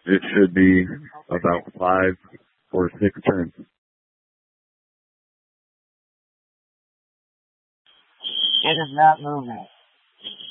It should be about 5 or 6 turns. It is not moving.